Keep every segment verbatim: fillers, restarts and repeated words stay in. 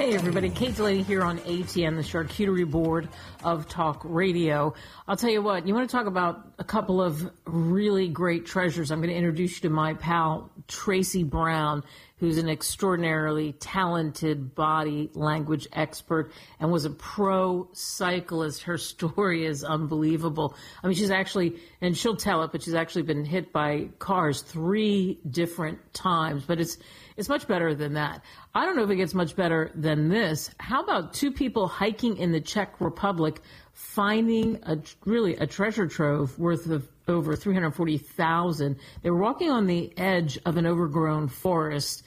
Hey, everybody. Kate Delaney here on A T N, the charcuterie board of talk radio. I'll tell you what, you want to talk about a couple of really great treasures. I'm going to introduce you to my pal, Tracy Brown, who's an extraordinarily talented body language expert and was a pro cyclist. Her story is unbelievable. I mean, she's actually, and she'll tell it, but she's actually been hit by cars three different times. But it's it's much better than that. I don't know if it gets much better than this. How about two people hiking in the Czech Republic, finding a really a treasure trove worth of over three hundred forty thousand dollars. They were walking on the edge of an overgrown forest,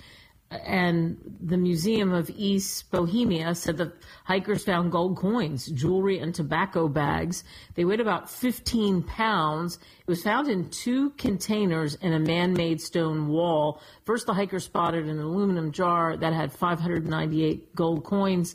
and the Museum of East Bohemia said that hikers found gold coins, jewelry, and tobacco bags. They weighed about fifteen pounds. It was found in two containers in a man-made stone wall. First, the hikers spotted an aluminum jar that had five hundred ninety-eight gold coins,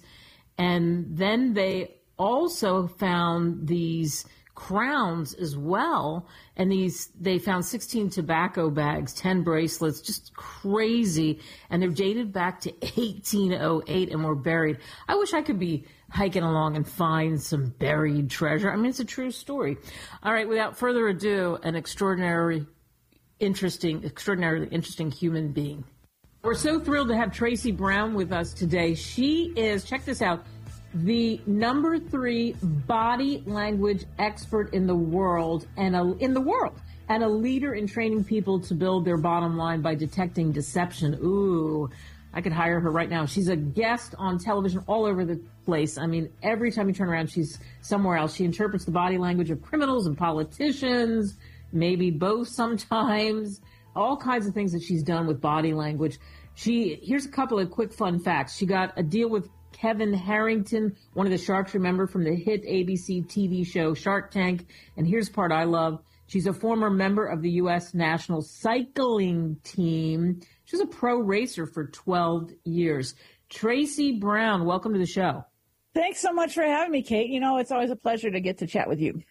and then they also found these crowns as well, and these they found sixteen tobacco bags, ten bracelets, just crazy, and they're dated back to eighteen oh eight and were buried. I wish I could be hiking along and find some buried treasure. I mean, it's a true story. All right, without further ado, an extraordinary, interesting, extraordinarily interesting human being. We're so thrilled to have Tracy Brown with us today. She is, check this out, the number three body language expert in the world and a, in the world and a leader in training people to build their bottom line by detecting deception. Ooh, I could hire her right now. She's a guest on television all over the place. I mean, every time you turn around, she's somewhere else. She interprets the body language of criminals and politicians, maybe both sometimes, all kinds of things that she's done with body language. She, here's a couple of quick fun facts. She got a deal with Kevin Harrington, one of the sharks, remember, from the hit A B C T V show Shark Tank. And here's the part I love. She's a former member of the U S national cycling team. She was a pro racer for twelve years. Tracy Brown, welcome to the show. Thanks so much for having me, Kate. You know, it's always a pleasure to get to chat with you.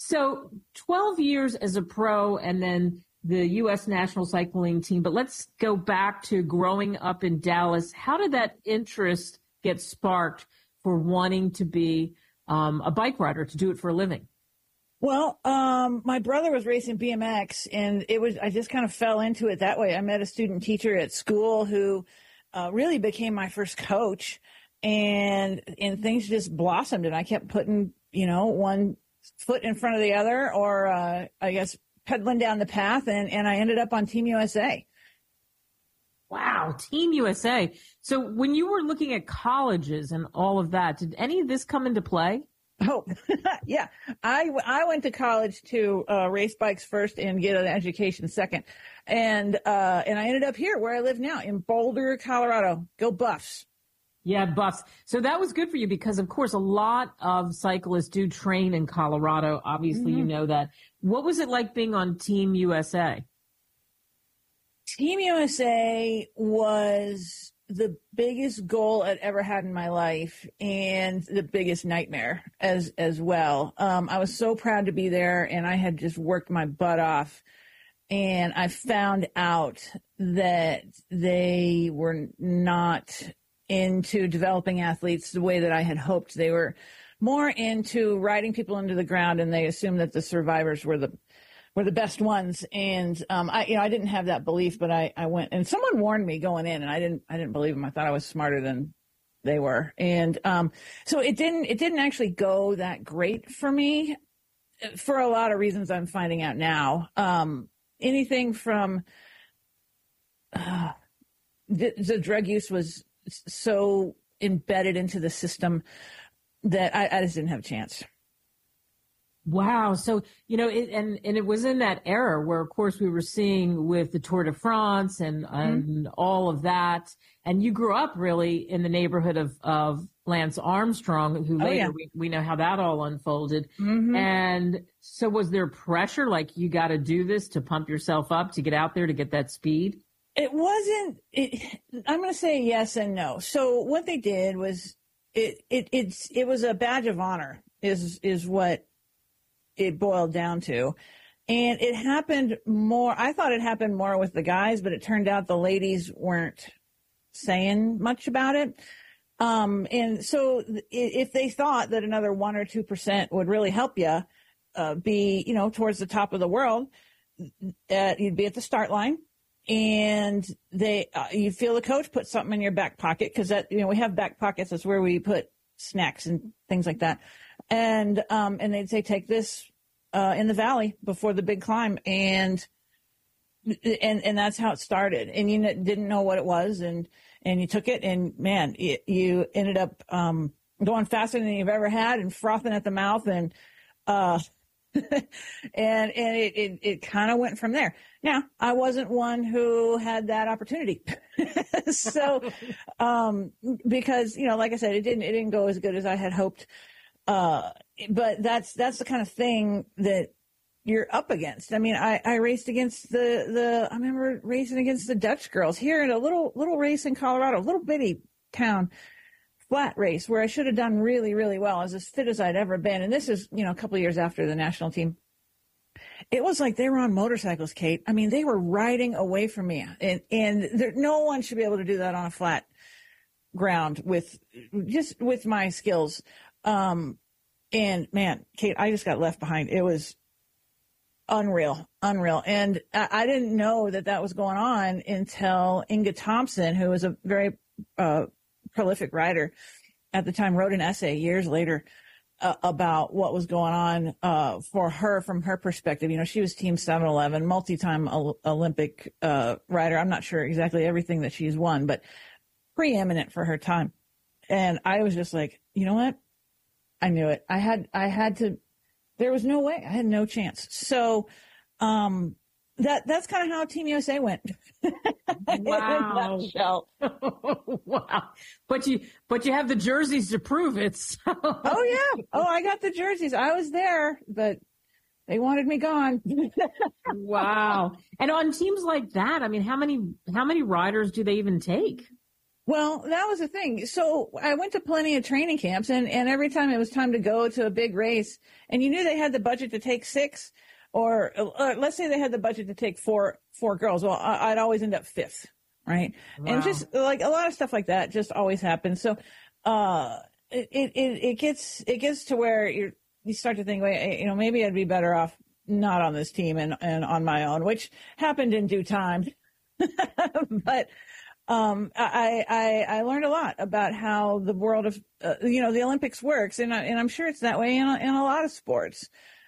So twelve years as a pro and then the U S national cycling team. But let's go back to growing up in Dallas. How did that interest get sparked for wanting to be um, a bike rider, to do it for a living? Well, um, my brother was racing B M X, and it was I just kind of fell into it that way. I met a student teacher at school who uh, really became my first coach, and and things just blossomed, and I kept putting, you know, one foot in front of the other, or uh, I guess pedaling down the path, and, and I ended up on Team U S A. Wow, Team U S A. So when you were looking at colleges and all of that, did any of this come into play? Oh, yeah. I, I went to college to uh, race bikes first and get an education second. And uh, and I ended up here where I live now in Boulder, Colorado. Go Buffs. Yeah, Buffs. So that was good for you because, of course, a lot of cyclists do train in Colorado. Obviously, mm-hmm. You know that. What was it like being on Team U S A? Team U S A was the biggest goal I'd ever had in my life and the biggest nightmare as as well. Um, I was so proud to be there, and I had just worked my butt off. And I found out that they were not into developing athletes the way that I had hoped. They were more into riding people into the ground, and they assumed that the survivors were the were the best ones. And, um, I, you know, I didn't have that belief, but I, I went, and someone warned me going in, and I didn't, I didn't believe them. I thought I was smarter than they were. And, um, so it didn't, it didn't actually go that great for me for a lot of reasons I'm finding out now. Um, anything from, uh, the, the drug use was so embedded into the system that I, I just didn't have a chance. Wow. So, you know, it, and, and it was in that era where, of course, we were seeing with the Tour de France and, mm-hmm. and all of that. And you grew up really in the neighborhood of, of Lance Armstrong, who later oh, yeah. we, we know how that all unfolded. Mm-hmm. And so was there pressure, like you got to do this to pump yourself up, to get out there, to get that speed? It wasn't, it, I'm going to say yes and no. So what they did was it, it, it's, it was a badge of honor is, is what it boiled down to. And it happened more, I thought it happened more with the guys, but it turned out the ladies weren't saying much about it. Um, and so if they thought that another one or two percent would really help you uh, be, you know, towards the top of the world, uh, you'd be at the start line, and they uh, you feel the coach put something in your back pocket, because that, you know, we have back pockets. That's where we put snacks and things like that. And um, and they'd say, take this uh, in the valley before the big climb, and and and that's how it started. And you didn't know what it was, and and you took it, and man, it, you ended up um, going faster than you've ever had, and frothing at the mouth, and uh, and and it it, it kind of went from there. Now, I wasn't one who had that opportunity, so um, because, you know, like I said, it didn't it didn't go as good as I had hoped. Uh, but that's that's the kind of thing that you're up against. I mean, I, I raced against the, the, I remember racing against the Dutch girls here in a little, little race in Colorado, a little bitty town, flat race, where I should have done really, really well. I was as fit as I'd ever been. And this is, you know, a couple of years after the national team. It was like they were on motorcycles, Kate. I mean, they were riding away from me, and, and there, no one should be able to do that on a flat ground with, just with my skills. Um, and man, Kate, I just got left behind. It was unreal, unreal. And I, I didn't know that that was going on until Inga Thompson, who was a very uh, prolific writer at the time, wrote an essay years later uh, about what was going on uh, for her from her perspective. You know, she was Team seven eleven, multi-time o- Olympic uh, rider. I'm not sure exactly everything that she's won, but preeminent for her time. And I was just like, you know what? I knew it. I had, I had to, there was no way. I had no chance. So, um, that, that's kind of how Team U S A went. Wow. Wow. But you, but you have the jerseys to prove it. So. Oh yeah. Oh, I got the jerseys. I was there, but they wanted me gone. Wow. And on teams like that, I mean, how many, how many riders do they even take? Well, that was the thing. So I went to plenty of training camps, and, and every time it was time to go to a big race, and you knew they had the budget to take six, or, or let's say they had the budget to take four four girls. Well, I, I'd always end up fifth, right? Wow. And just like a lot of stuff like that just always happens. So uh, it, it it gets it gets to where you you start to think, wait, you know, maybe I'd be better off not on this team and, and on my own, which happened in due time. But Um, I, I, I learned a lot about how the world of, uh, you know, the Olympics works. And, I, and I'm sure it's that way in a, in a lot of sports.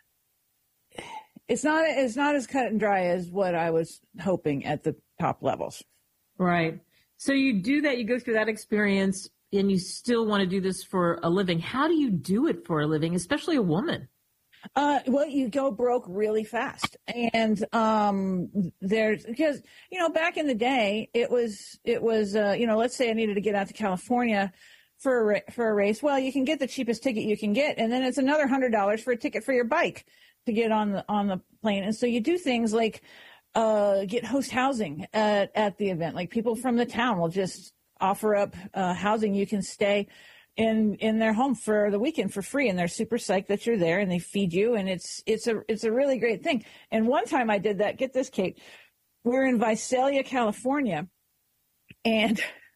It's not, it's not as cut and dry as what I was hoping at the top levels. Right. So you do that, you go through that experience, and you still want to do this for a living. How do you do it for a living, especially a woman? Uh, well, you go broke really fast. And, um, there's, because, you know, back in the day, it was, it was, uh, you know, let's say I needed to get out to California for a, for a race. Well, you can get the cheapest ticket you can get. And then it's another hundred dollars for a ticket for your bike to get on the, on the plane. And so you do things like, uh, get host housing at, at the event. Like people from the town will just offer up, uh, housing. You can stay in, in their home for the weekend for free. And they're super psyched that you're there, and they feed you. And it's, it's a, it's a really great thing. And one time I did that, get this, Kate, we were in Visalia, California, and,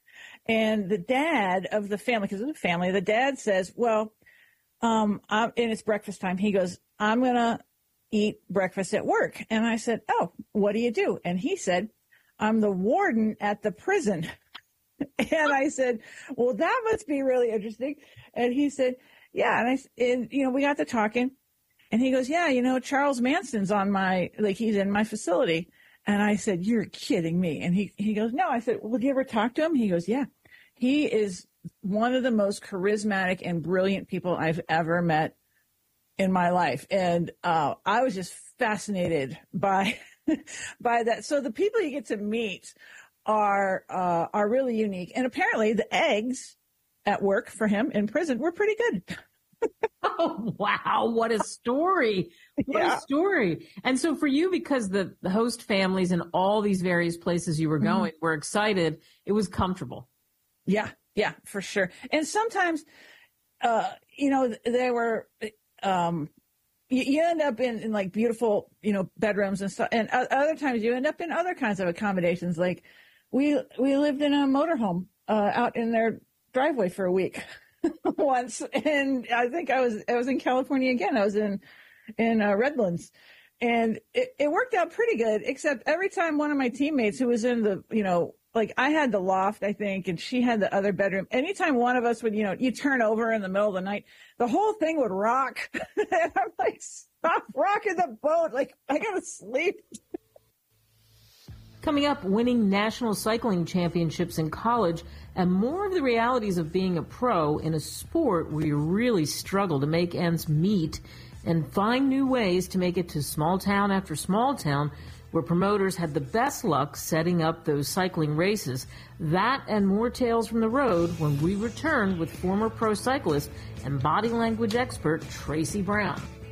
and the dad of the family, because it's a family, the dad says, well, um, I'm, and it's breakfast time. He goes, I'm going to eat breakfast at work. And I said, oh, what do you do? And he said, I'm the warden at the prison. And I said, well, that must be really interesting. And he said, yeah. And I, and, you know, we got to talking, and he goes, yeah, you know, Charles Manson's on my, like, he's in my facility. And I said, you're kidding me. And he, he goes, no. I said, well, did you ever talk to him? He goes, yeah, he is one of the most charismatic and brilliant people I've ever met in my life. And, uh, I was just fascinated by, by that. So the people you get to meet are uh, are really unique. And apparently the eggs at work for him in prison were pretty good. Oh, wow. What a story. What yeah. a story. And so for you, because the, the host families in all these various places you were going mm-hmm. were excited, it was comfortable. Yeah, yeah, for sure. And sometimes, uh, you know, they were, um, you, you end up in, in like beautiful, you know, bedrooms and stuff. And other times you end up in other kinds of accommodations. Like, We we lived in a motorhome uh, out in their driveway for a week once. And I think I was, I was in California again. I was in, in uh, Redlands. And it, it worked out pretty good, except every time one of my teammates who was in the, you know, like I had the loft, I think, and she had the other bedroom. Anytime one of us would, you know, you turn over in the middle of the night, the whole thing would rock. And I'm like, stop rocking the boat. Like, I got to sleep. Coming up, winning national cycling championships in college and more of the realities of being a pro in a sport where you really struggle to make ends meet and find new ways to make it to small town after small town where promoters had the best luck setting up those cycling races. That and more tales from the road when we return with former pro cyclist and body language expert Tracy Brown.